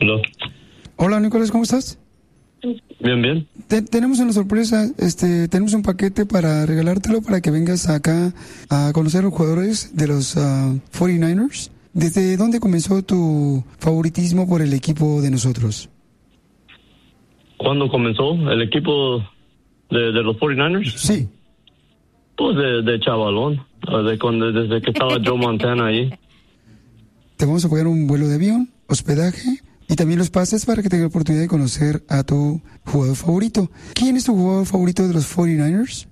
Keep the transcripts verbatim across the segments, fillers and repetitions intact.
Hello. Hola, Nicolás, ¿cómo estás? Bien, bien. Te, tenemos una sorpresa, este, tenemos un paquete para regalártelo para que vengas acá a conocer a los jugadores de los uh, cuarenta y nueve ers. ¿Desde dónde comenzó tu favoritismo por el equipo de nosotros? ¿Cuándo comenzó el equipo de, de los cuarenta y nueve ers? Sí. Pues de, de chavalón, de cuando, desde que estaba Joe Montana ahí. Te vamos a pagar un vuelo de avión, hospedaje y también los pases para que tengas la oportunidad de conocer a tu jugador favorito. ¿Quién es tu jugador favorito de los cuarenta y nueve ers?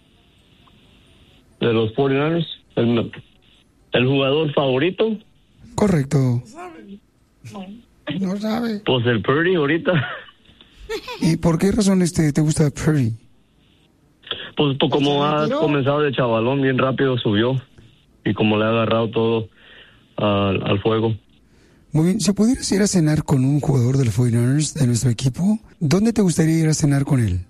¿De los cuarenta y nueve ers? El, el jugador favorito. Correcto. No sabe. Pues el Purdy ahorita. ¿Y por qué razón este te gusta Purdy? Pues, pues como ha comenzado de chavalón, bien rápido subió. Y como le ha agarrado todo al, al fuego. Muy bien, si pudieras ir a cenar con un jugador de los cuarenta y nueve ers de nuestro equipo, ¿dónde te gustaría ir a cenar con él?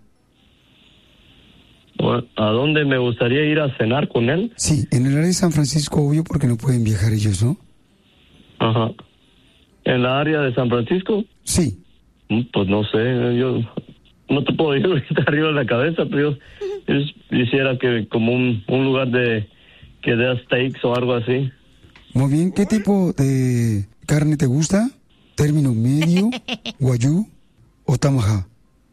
¿A dónde me gustaría ir a cenar con él? Sí, en el área de San Francisco, obvio, porque no pueden viajar ellos, ¿no? Ajá. ¿En la área de San Francisco? Sí. Pues no sé, yo no te puedo ir ahorita arriba de la cabeza, pero yo, yo quisiera que como un, un lugar de que dé steaks o algo así. Muy bien, ¿qué tipo de carne te gusta? ¿Término medio, guayú o tamaja?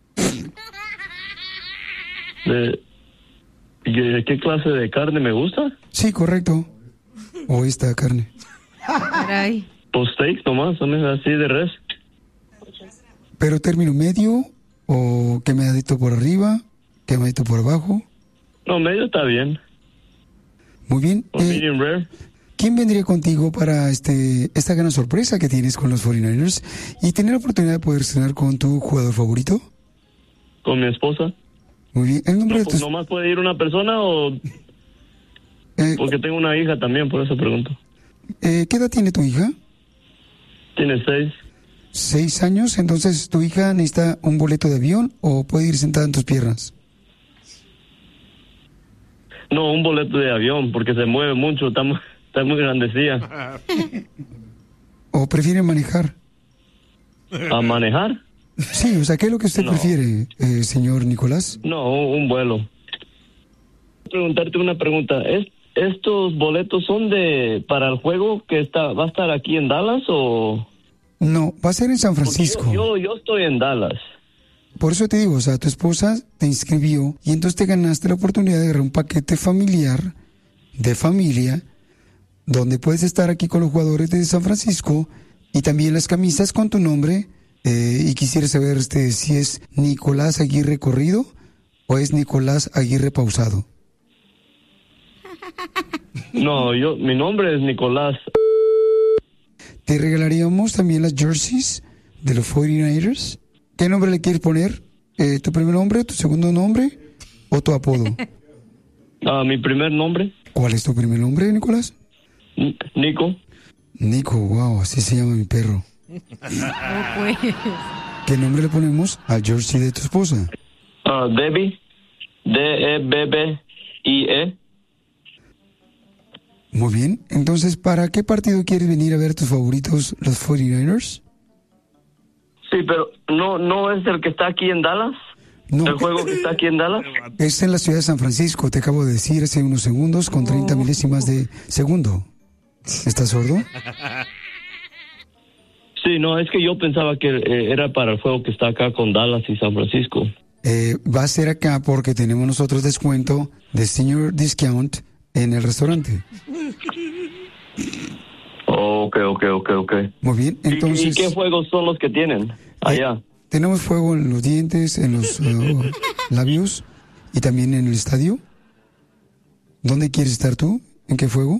¿De, de qué clase de carne me gusta? Sí, correcto. ¿O esta carne? Caray. Pues steaks nomás, así de res. ¿Pero término medio o quemadito por arriba, quemadito por abajo? No, medio está bien. Muy bien. O Eh, medium rare. ¿Quién vendría contigo para este esta gran sorpresa que tienes con los cuarenta y nueve ers y tener la oportunidad de poder cenar con tu jugador favorito? Con mi esposa. Muy bien. ¿El nombre No, de pues tu... ¿nomás puede ir una persona o...? Eh, Porque tengo una hija también, por eso pregunto. eh, ¿Qué edad tiene tu hija? Tiene seis. Seis años. Entonces, ¿tu hija necesita un boleto de avión o puede ir sentada en tus piernas? No, un boleto de avión, porque se mueve mucho, está muy, está muy grandecilla. ¿O prefiere manejar? ¿A manejar? Sí, o sea, ¿qué es lo que usted No. prefiere, eh, señor Nicolás? No, un, un vuelo. Preguntarte una pregunta. ¿Es, ¿Estos boletos son de para el juego que está va a estar aquí en Dallas o...? No, va a ser en San Porque Francisco. Yo, yo, yo estoy en Dallas. Por eso te digo, o sea, tu esposa te inscribió y entonces te ganaste la oportunidad de agarrar un paquete familiar, de familia, donde puedes estar aquí con los jugadores de San Francisco y también las camisas con tu nombre. Eh, y quisiera saber este, si es Nicolás Aguirre Corrido o es Nicolás Aguirre Pausado. No, yo, mi nombre es Nicolás. Te regalaríamos también las jerseys de los cuarenta y nueve ers. ¿Qué nombre le quieres poner? Eh, ¿Tu primer nombre, tu segundo nombre o tu apodo? Ah, mi primer nombre, ¿Cuál es tu primer nombre, Nicolás? N- Nico. Nico, wow, así se llama mi perro. No, pues. ¿Qué nombre le ponemos al jersey de tu esposa? Ah, Debbie. D E B B I E. Muy bien. Entonces, ¿para qué partido quieres venir a ver tus favoritos, los cuarenta y nueve ers? Sí, pero no, no es el que está aquí en Dallas. No, El juego que está aquí en Dallas. es en la ciudad de San Francisco, te acabo de decir hace unos segundos con treinta milésimas de segundo. ¿Estás sordo? Sí, no, es que yo pensaba que eh, era para el juego que está acá con Dallas y San Francisco. Eh, va a ser acá porque tenemos nosotros descuento de senior discount en el restaurante. Oh, ok, ok, ok, ok. Muy bien, ¿Y- entonces... ¿Y, qué juegos son los que tienen allá? Eh, tenemos fuego en los dientes, en los uh, labios y también en el estadio. ¿Dónde quieres estar tú? ¿En qué fuego?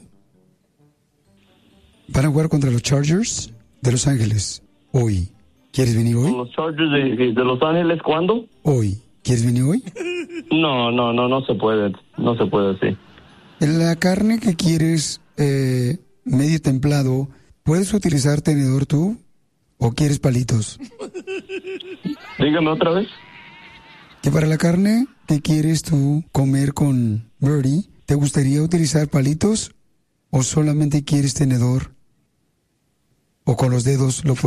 Van a jugar contra los Chargers de Los Ángeles hoy. ¿Quieres venir hoy? ¿Los Chargers de, de Los Ángeles cuándo? Hoy. ¿Quieres venir hoy? No, no, no, no se puede. No se puede así. La carne que quieres eh, medio templado, ¿puedes utilizar tenedor tú o quieres palitos? Dígame otra vez. Que para la carne que quieres tú comer con Birdie, ¿te gustaría utilizar palitos o solamente quieres tenedor? ¿O con los dedos lo puedes